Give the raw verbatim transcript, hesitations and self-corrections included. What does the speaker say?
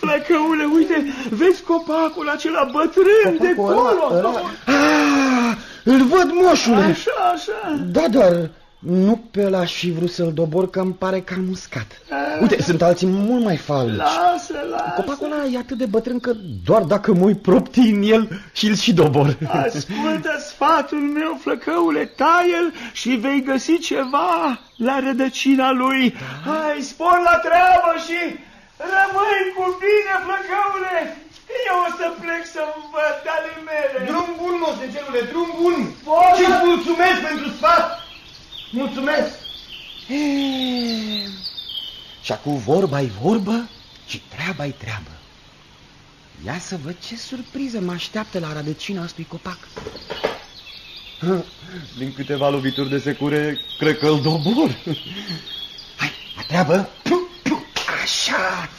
flăcăule, uite, vezi copacul acela bătrân de acolo? Ah, îl văd, moșule. Așa, așa. Da, dar nu pe ăla și vrut să-l dobor, că îmi pare cam muscat. Uite, sunt alții mult mai falnici. Lasă, lasă. Copacul ăla e atât de bătrân că doar dacă mă uit proptii în el și-l și dobor. Ascultă sfatul meu, flăcăule, tai-l și vei găsi ceva la rădăcina lui. Da. Hai, spor la treabă și rămâi cu bine, flăcăule. Eu o să plec să-mi văd ale mele. Drum bun, moștencelule, drum bun. Și-ți mulțumesc pentru sfat. Mulțumesc. Eee, și acum vorba-i vorbă și treaba-i treabă. Ia să văd ce surpriză mă așteaptă la rădăcina acestui copac. Din câteva lovituri de secure, cred că îl dobor. Hai, la treabă. Așa,